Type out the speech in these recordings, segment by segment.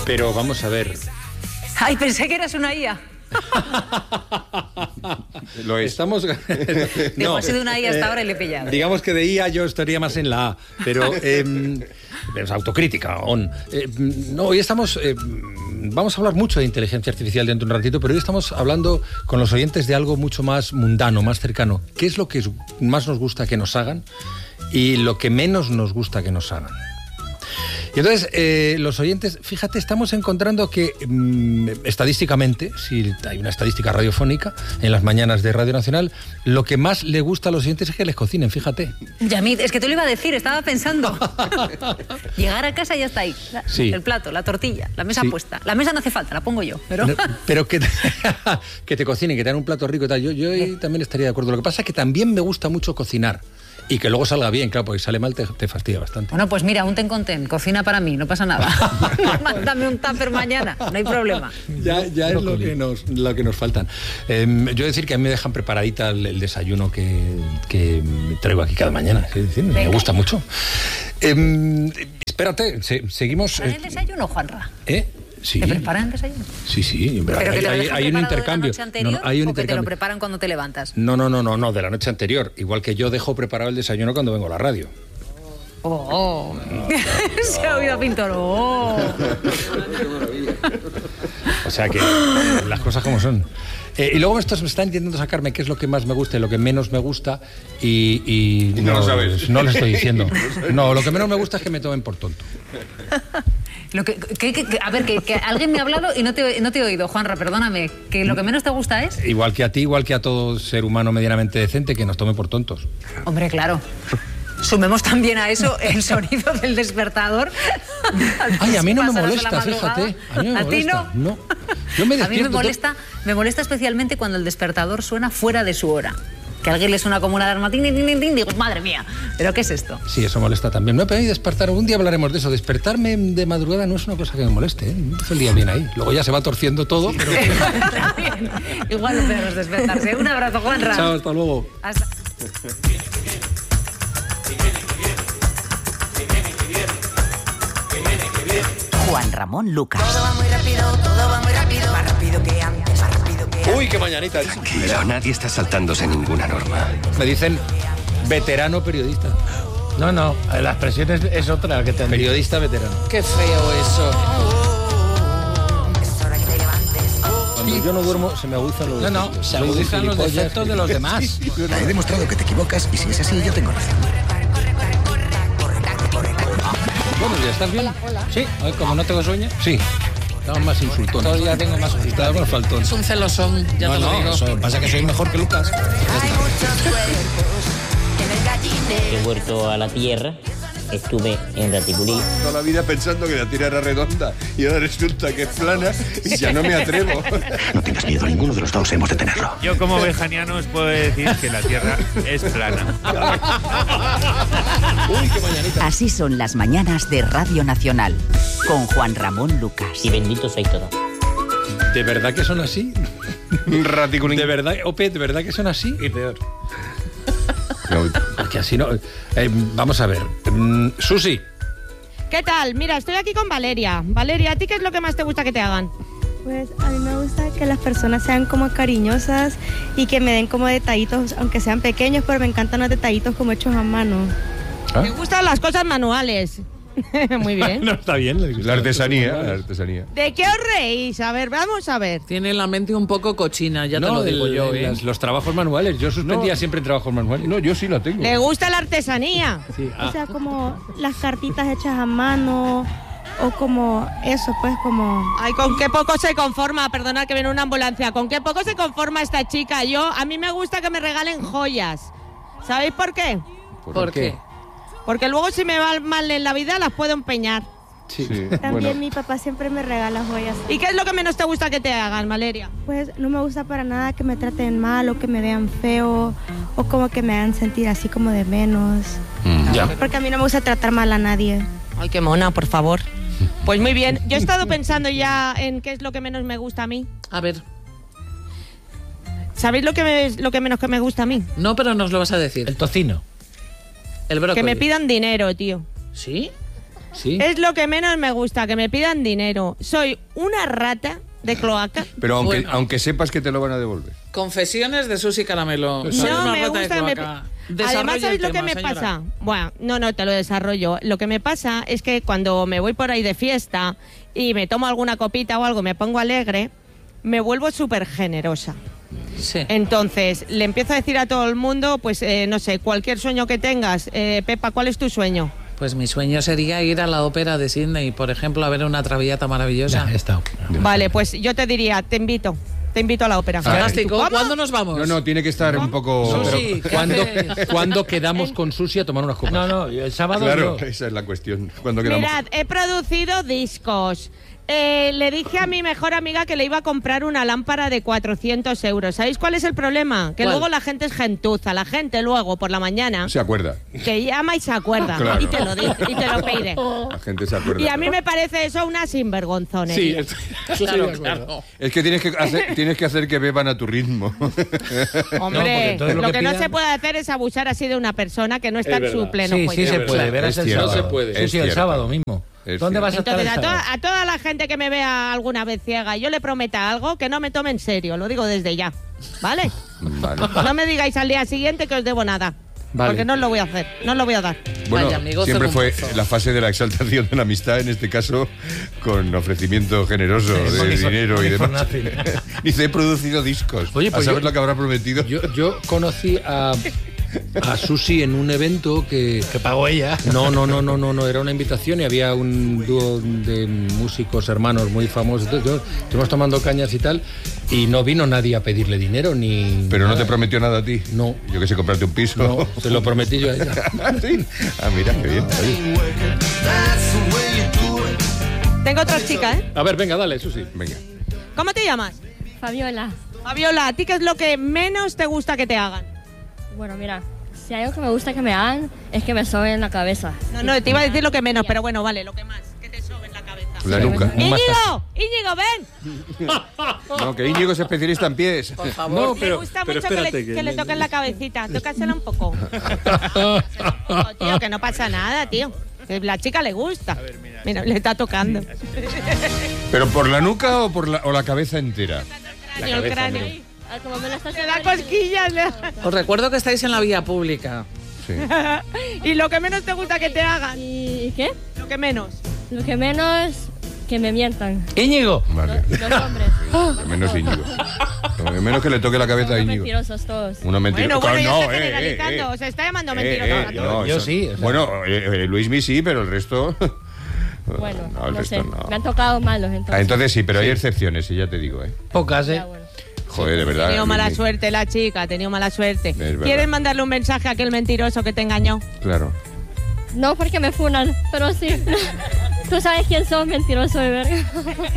Pero vamos a ver. Ay, pensé que eras una IA. Lo es. Estamos... Digo, ha sido una IA hasta ahora y le he pillado. Digamos que de IA yo estaría más en la A, pero es autocrítica. No, hoy estamos... vamos a hablar mucho de inteligencia artificial dentro de un ratito, pero hoy estamos hablando con los oyentes de algo mucho más mundano, más cercano. ¿Qué es lo que más nos gusta que nos hagan y lo que menos nos gusta que nos hagan? Y entonces, los oyentes, fíjate, estamos encontrando que estadísticamente, si hay una estadística radiofónica en las mañanas de Radio Nacional, lo que más le gusta a los oyentes es que les cocinen, fíjate. Yamid, es que te lo iba a decir, estaba pensando. Llegar a casa y ya está ahí. Sí. El plato, la tortilla, la mesa puesta. La mesa no hace falta, la pongo yo. Pero que te cocinen, que te den un plato rico y tal. Yo ahí también estaría de acuerdo. Lo que pasa es que también me gusta mucho cocinar. Y que luego salga bien, claro, porque si sale mal te fastidia bastante. Bueno, pues mira, un ten con ten, cocina para mí, no pasa nada. Mándame un tupper mañana, no hay problema. Ya es lo que nos faltan. Yo decir que a mí me dejan preparadita el desayuno que traigo aquí cada mañana. Es decir, me gusta mucho. Espérate, seguimos... ¿Para el desayuno, Juanra? Sí. ¿Te preparan el desayuno? Sí, pero que te hay un intercambio. ¿De la noche anterior, hay un o que intercambio. te lo preparan cuando te levantas? No, de la noche anterior. Igual que yo dejo preparado el desayuno cuando vengo a la radio. Se ha oído a Pintor. O sea que las cosas como son. Y luego estos me están intentando sacarme qué es lo que más me gusta y lo que menos me gusta y no lo sabes. No lo estoy diciendo. No, lo que menos me gusta es que me tomen por tonto. A ver, que alguien me ha hablado y no te he oído, Juanra, perdóname. ¿Que lo que menos te gusta es? Igual que a ti, igual que a todo ser humano medianamente decente, que nos tome por tontos. Hombre, claro. Sumemos también a eso el sonido del despertador. Ay, a mí no me molesta, fíjate. A mí me molesta. ¿A ti no? No. Yo me despierto. A mí me molesta especialmente cuando el despertador suena fuera de su hora. Que a alguien le suena como una alarma, ting, ting, ting, ting, digo, madre mía, ¿pero qué es esto? Sí, eso molesta también. No he podido despertar, un día hablaremos de eso. Despertarme de madrugada no es una cosa que me moleste, ¿eh? Empiezo el día bien ahí. Luego ya se va torciendo todo, pero... Igual lo peor es despertarse. Un abrazo, Juanra. Chao, hasta luego. Hasta... Juan Ramón Lucas. Todo va muy rápido, más rápido que antes, más rápido que antes. Uy, qué mañanita. Tranquilo, nadie está saltándose ninguna norma. Me dicen veterano periodista. No, la expresión es otra la que te Periodista veterano. Qué feo eso. Es hora que te levantes. Cuando yo no duermo se me aguzan los defectos. Se agudizan los defectos de los demás. He demostrado que te equivocas y si es así, yo tengo razón. Bueno, ¿ya estás bien? Sí, hoy como no tengo sueño. Sí. Estamos más insultones. Todavía tengo más Estamos insultados. más faltones. Es un celosón, ya te lo digo. Eso pasa que soy mejor que Lucas. Hay muchos cuerpos en el gallinero. He vuelto a la Tierra, estuve en Raticulí. Toda la vida pensando que la Tierra era redonda y ahora resulta que es plana y ya no me atrevo. No tengas miedo, ninguno de los dos hemos de tenerlo. Yo como bejaniano os puedo decir que la Tierra es plana. Uy, qué mañanita. Así son las mañanas de Radio Nacional, con Juan Ramón Lucas. Y bendito soy todo. ¿De verdad que son así? Raticulín. ¿De verdad, Ope, de verdad que son así? Y peor. Porque así no... vamos a ver. Susi. ¿Qué tal? Mira, estoy aquí con Valeria. Valeria, ¿a ti qué es lo que más te gusta que te hagan? Pues a mí me gusta que las personas sean como cariñosas y que me den como detallitos, aunque sean pequeños, pero me encantan los detallitos como hechos a mano. ¿Ah? Me gustan las cosas manuales. Muy bien. No, está bien. La artesanía. ¿De qué os reís? A ver, vamos a ver. Tiene la mente un poco cochina, ya te lo digo yo, ¿eh? Los trabajos manuales. Yo suspendía siempre en trabajos manuales. No, yo sí la tengo. ¿Le gusta la artesanía? Sí. O sea, como las cartitas hechas a mano o como eso, pues como... Ay, ¿con qué poco se conforma? Perdona que viene una ambulancia. ¿Con qué poco se conforma esta chica? A mí me gusta que me regalen joyas. ¿Sabéis por qué? ¿Por qué? Porque luego si me va mal en la vida las puedo empeñar. Sí. También mi papá siempre me regala joyas. ¿Y qué es lo que menos te gusta que te hagan, Valeria? Pues no me gusta para nada que me traten mal o que me vean feo o como que me hagan sentir así como de menos. Ya. Porque a mí no me gusta tratar mal a nadie. Ay, qué mona, por favor. Pues muy bien. Yo he estado pensando ya en qué es lo que menos me gusta a mí. A ver. ¿Sabéis lo que menos que me gusta a mí? No, pero nos lo vas a decir. El tocino. El brócoli. Que me pidan dinero, tío. ¿Sí? ¿Sí? Es lo que menos me gusta, que me pidan dinero. Soy una rata de cloaca. Pero aunque sepas que te lo van a devolver. Confesiones de Susi Caramelo. No Soy una me rata de gusta. cloaca. Además, Desarrolla ¿sabéis el lo que tema, me señora. pasa? Bueno, no, te lo desarrollo. Lo que me pasa es que cuando me voy por ahí de fiesta y me tomo alguna copita o algo, me pongo alegre, me vuelvo súper generosa. Sí. Entonces, le empiezo a decir a todo el mundo, pues, no sé, cualquier sueño que tengas. Pepa, ¿cuál es tu sueño? Pues mi sueño sería ir a la ópera de Sydney, por ejemplo, a ver una Traviata maravillosa. Ya, he estado. Vale, pues yo te diría, te invito a la ópera. Fantástico. ¿Cómo? ¿Cuándo nos vamos? No, tiene que estar un poco... Susi, ¿qué ¿Cuándo quedamos con Susi a tomar unas copas? No, el sábado Claro, yo. esa es la cuestión. ¿Cuándo quedamos? Mirad, he producido discos. Le dije a mi mejor amiga que le iba a comprar una lámpara de 400 euros. ¿Sabéis cuál es el problema? Que ¿Cuál? luego la gente es gentuza. La gente luego, por la mañana, Se acuerda. te llama y se acuerda. Claro. Y te lo dice, y te lo pide. La gente se acuerda. Y a mí me parece eso una sinvergonzonería. Claro. Es que tienes que hacer que beban a tu ritmo. Hombre, entonces lo que no pidan- se puede hacer es abusar así de una persona que no está en su pleno Sí, juicio. sí se puede. Verás Es el cierto. sábado. No se puede. Sí, Es el cierto. sábado mismo. Es ¿Dónde cierto. vas a estar Entonces, el sábado? a toda la gente que me vea alguna vez ciega y yo le prometa algo, que no me tome en serio, lo digo desde ya, ¿vale? Vale. No me digáis al día siguiente que os debo nada, Vale. porque no os lo voy a hacer, no os lo voy a dar. Bueno, Vaya, amigo siempre fue cegumozo. la fase de la exaltación de la amistad, en este caso con ofrecimiento generoso de money for- dinero y money for demás. nothing. Dice, he producido discos. Oye, pues a saber yo- lo que habrá prometido. Yo conocí a Susi en un evento que pagó ella. No, era una invitación y había un dúo de músicos hermanos muy famosos. Entonces, estuvimos tomando cañas y tal, y no vino nadie a pedirle dinero ni. Pero no nada. te prometió nada a ti. No. Yo que sé, comprarte un piso. No, se lo prometí yo a ella. ¿Sí? Ah, mira, qué bien. Oye, Tengo otra chica, ¿eh? A ver, venga, dale, Susi. venga. ¿Cómo te llamas? Fabiola. Fabiola, ¿a ti qué es lo que menos te gusta que te hagan? Bueno, mira, si hay algo que me gusta que me hagan es que me soben la cabeza. No, te iba a decir lo que menos, pero bueno, vale, lo que más, que te soben la cabeza. La nuca. ¡Íñigo, ven! No, que Íñigo es especialista en pies. Por favor. Me gusta mucho que le toquen la cabecita. Tócasela un poco. No, tío, que no pasa nada, tío. Que la chica le gusta. Mira, le está tocando. ¿Pero por la nuca o por la cabeza entera? El cráneo. Ah, como me lo estás Le da cosquillas. Os recuerdo que estáis en la vía pública. Sí. Y lo que menos te gusta que te hagan. ¿Y qué? Lo que menos. Lo que menos que me mientan. Íñigo. Vale. Los hombres. Lo menos Íñigo. Lo menos que le toque la cabeza a Son Íñigo. mentirosos todos. Una mentira. Bueno, ya No, está generalizando. Se está llamando mentiroso a todos. no, Yo eso- sí, o sea. Bueno, Luismi sí, pero el resto... Bueno, no, el no resto sé. no. Me han tocado malos entonces. Ah, entonces sí, pero hay excepciones, y ya te digo, ¿eh? Pocas, Ya, bueno. Joder, de Ha verdad. tenido mala Luismi. suerte la chica, ha tenido mala suerte. verdad. ¿Quieres mandarle un mensaje a aquel mentiroso que te engañó? Claro. No porque me funan, pero sí. Tú sabes quién sos, mentiroso de verga.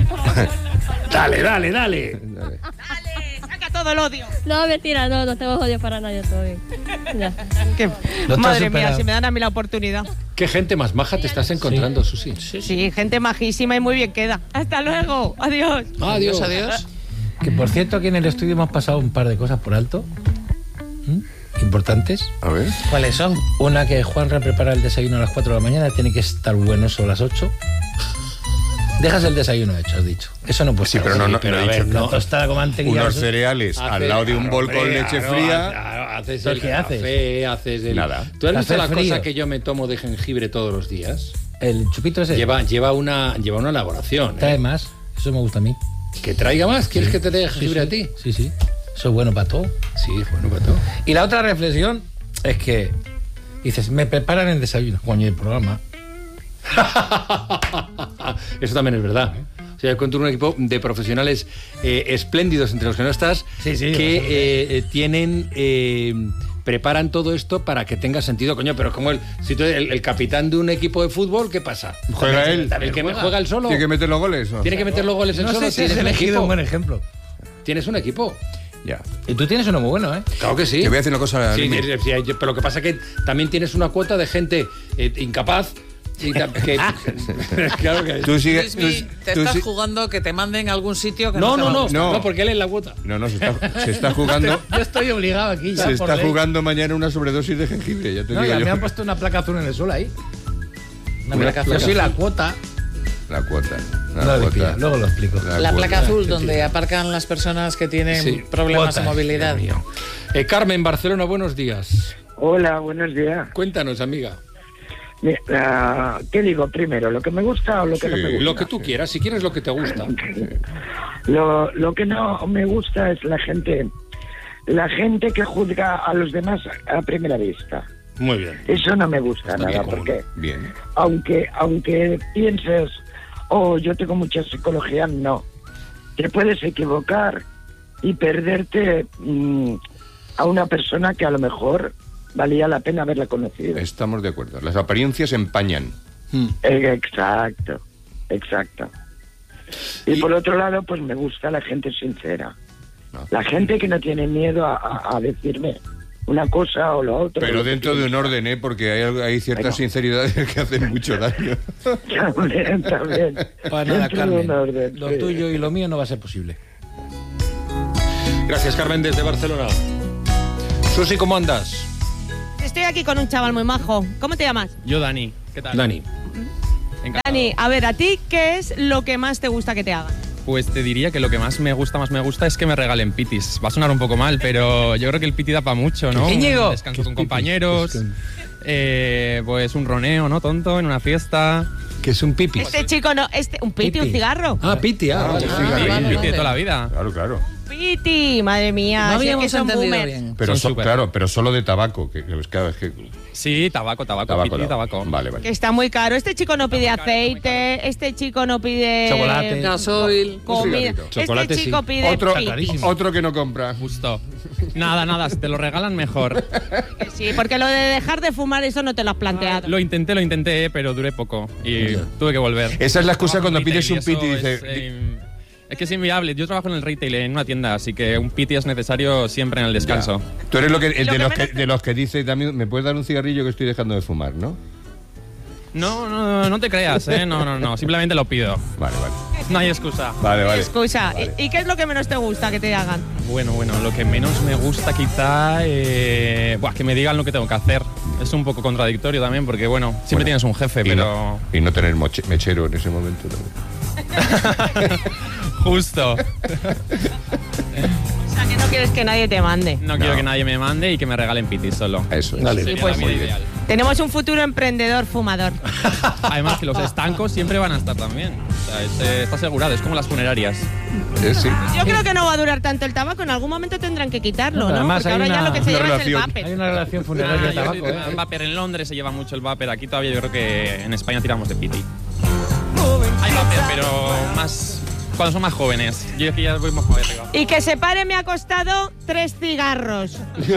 Dale, dale, dale. Dale, saca todo el odio. No, mentira, no tengo odio para nadie, todo bien. Ya. Lo estás Madre mía, superando. si me dan a mí la oportunidad. Qué gente más maja te estás encontrando, Susi. Sí, gente majísima y muy bien queda. Hasta luego. Adiós. Adiós. Adiós. Que por cierto, aquí en el estudio hemos pasado un par de cosas por alto. Importantes. A ver. ¿Cuáles son? Una, que Juanra prepara el desayuno a las 4 de la mañana, tiene que estar bueno eso a las 8. Dejas el desayuno hecho, has dicho. Eso no puede Sí, ser. pero no he a dicho ver, nada. una tostada con mantequilla. Unos eso- cereales al lado de un bol con leche fría. Haces ¿Pero el qué haces? café, haces el... Nada. ¿Tú has visto Café la frío. cosa que yo me tomo de jengibre todos los días? El chupito ese. Lleva una elaboración. ¿eh? Trae más. Eso me gusta a mí. ¿Que traiga más? ¿Quieres que te dé jengibre a ti? Sí, sí. Eso es bueno para todo. Sí, bueno para todo. Y la otra reflexión es que dices, me preparan el desayuno. Coño, el programa. Eso también es verdad. O sea, yo encuentro un equipo de profesionales espléndidos entre los que no estás, Sí, que preparan todo esto para que tenga sentido, coño, pero como si tú eres el capitán de un equipo de fútbol, ¿qué pasa? ¿Juega él? ¿El que juega él solo? ¿Tiene que meter los goles? ¿No? ¿Tiene que meter los goles él No solo? sé si has ¿Tienes un elegido equipo? un buen ejemplo. ¿Tienes un equipo? Ya. Y tú tienes uno muy bueno, ¿eh? Claro que sí. Te voy a decir una cosa. Sí, Luismi. pero lo que pasa es que también tienes una cuota de gente incapaz. Claro que Tú sigue. Luismi, te tú estás si- jugando que te manden a algún sitio que no, te va a no, gustar. no, porque él es la cuota. No, se está jugando. Yo estoy obligado aquí ya. Se por está ley. jugando mañana una sobredosis de jengibre, ya te No, digo ya yo. me han puesto una placa azul en el suelo ahí. Pero sí, la cuota. La cuota. Luego lo explico. La placa azul donde aparcan las personas que tienen problemas de movilidad. Carmen, Barcelona, buenos días. Hola, buenos días. Cuéntanos, amiga. ¿Qué digo primero? ¿Lo que me gusta o lo que no me gusta? Lo que tú quieras, si quieres lo que te gusta. Lo que no me gusta es la gente que juzga a los demás a primera vista. Muy bien. Eso no me gusta nada, porque aunque pienses, yo tengo mucha psicología, no. Te puedes equivocar y perderte a una persona que a lo mejor valía la pena haberla conocido. Estamos de acuerdo. Las apariencias empañan. Exacto. Y por otro lado, pues me gusta la gente sincera. La gente que no tiene miedo a decirme una cosa o lo otro. Pero dentro de un orden, porque hay ciertas sinceridades que hacen mucho daño. También. Para nada, Carmen. Lo tuyo y lo mío no va a ser posible. Gracias, Carmen, desde Barcelona. Susi, ¿cómo andas? Estoy aquí con un chaval muy majo. ¿Cómo te llamas? Yo, Dani. ¿Qué tal? Dani. Encantado. Dani, a ver, ¿a ti qué es lo que más te gusta que te hagan? Pues te diría que lo que más me gusta es que me regalen pitis. Va a sonar un poco mal, pero yo creo que el piti da para mucho, ¿no? ¡Íñigo! Un descanso con compañeros, pues un roneo, ¿no? Tonto, en una fiesta. ¿Qué es un pipi? Este chico no... un piti, un cigarro. Piti, vale. Piti de toda la vida. Claro. Piti, madre mía. No si habíamos es que son entendido boomers. bien. Pero pero solo de tabaco. Sí, tabaco. Piti y tabaco. Vale. Que está muy caro. Este chico no pide aceite, este chico no pide... Chocolate. Gasoil. Comida. Chocolate, este chico pide Otro que no compra. Justo. Nada, si te lo regalan mejor. Sí, porque lo de dejar de fumar, eso no te lo has planteado. Lo intenté, pero duré poco y tuve que volver. Esa es la excusa cuando pides un piti y dices... Es que es inviable. Yo trabajo en el retail, en una tienda, así que un piti es necesario siempre en el descanso. Ya. Tú eres de los que dice también, ¿me puedes dar un cigarrillo que estoy dejando de fumar, no? No te creas, ¿eh? No, simplemente lo pido. Vale. No hay excusa. Vale. Excusa. Vale. ¿Y qué es lo que menos te gusta que te hagan? Bueno, lo que menos me gusta quizá... que me digan lo que tengo que hacer. Es un poco contradictorio también, porque siempre tienes un jefe, pero... Y no tener mechero en ese momento también. Justo. O sea, que no quieres que nadie te mande. No quiero que nadie me mande y que me regalen pitis solo. Eso es. Dale. Sí, pues, muy ideal. Tenemos un futuro emprendedor fumador. Además que los estancos siempre van a estar también. O sea, está asegurado, es como las funerarias. Sí. Yo creo que no va a durar tanto el tabaco, en algún momento tendrán que quitarlo, ¿no? Además, porque ahora ya lo que se lleva es el vapor. Hay una relación funeraria de tabaco, El vapor en Londres se lleva mucho el vapor. Aquí todavía yo creo que en España tiramos de piti. Hay vapor, pero más... Cuando son más jóvenes. Yo aquí ya voy más para arriba. Y que se pare me ha costado 3 cigarros.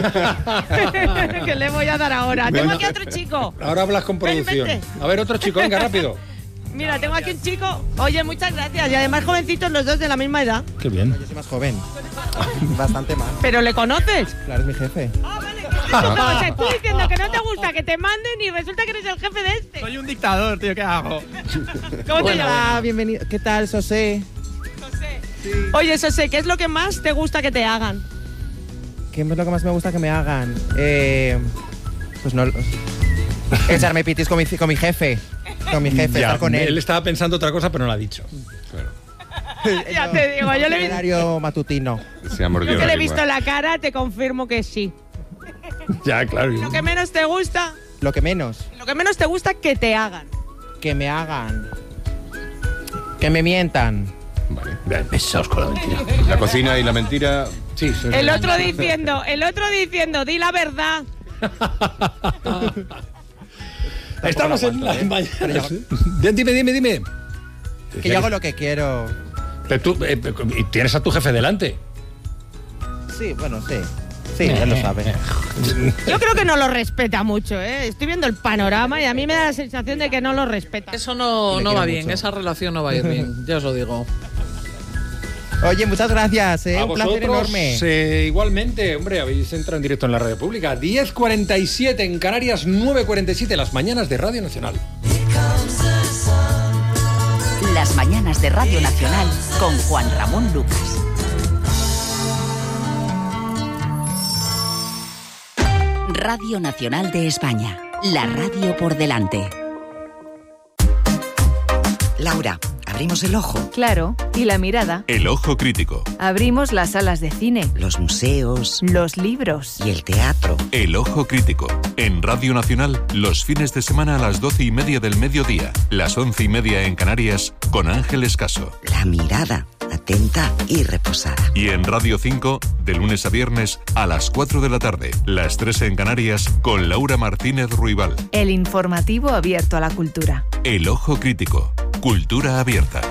Que le voy a dar ahora. Tengo aquí otro chico. Ahora hablas con producción. Vente. A ver, otro chico, venga, rápido. Mira, tengo aquí un chico. Oye, muchas gracias. Y además jovencitos los dos de la misma edad. Qué bien. Yo soy más joven. Bastante más. ¿Pero le conoces? Claro, es mi jefe. No, o sea, tú diciendo que no te gusta que te manden y resulta que eres el jefe de este. Soy un dictador, tío, ¿qué hago? ¿Cómo te llamas? Bienvenido. ¿Qué tal, José? Sí. Oye, José, ¿qué es lo que más te gusta que te hagan? ¿Qué es lo que más me gusta que me hagan? Pues no... Echarme pitis con mi jefe. Con mi jefe, estar con él. Él estaba pensando otra cosa, pero no lo ha dicho. Claro. Ya te digo, yo le he visto... Horario matutino. Yo que le he visto la cara, te confirmo que sí. Ya, claro. ¿Lo que menos te gusta? Lo que menos. Lo que menos te gusta que te hagan. Que me hagan. Que me mientan. Vale. Bien, pesados con la mentira. La cocina y la mentira... Sí, el otro diciendo, di la verdad. Estamos en mañana. Dime. Que yo hago lo que quiero. Pero tú, y tienes a tu jefe delante. Sí, bueno, sí. Sí, él lo sabe. Yo creo que no lo respeta mucho, ¿eh? Estoy viendo el panorama y a mí me da la sensación de que no lo respeta. Eso no va bien, mucho. Esa relación no va a ir bien, ya os lo digo. Oye, muchas gracias, A un placer enorme. Igualmente, hombre, habéis entrado en directo en la radio pública. 10:47 en Canarias, 9:47 las mañanas de Radio Nacional. Las mañanas de Radio Nacional con Juan Ramón Lucas. Radio Nacional de España, la radio por delante. Laura, ¿abrimos el ojo? Claro, y la mirada. El ojo crítico. Abrimos las salas de cine. Los museos. Los libros. Y el teatro. El ojo crítico. En Radio Nacional, los fines de semana a las 12:30 del mediodía, las 11:30 en Canarias, con Ángeles Caso. La mirada, atenta y reposada. Y en Radio 5, de lunes a viernes, a las 4 de la tarde, las 3 en Canarias, con Laura Martínez Ruibal. El informativo abierto a la cultura. El ojo crítico. Cultura abierta.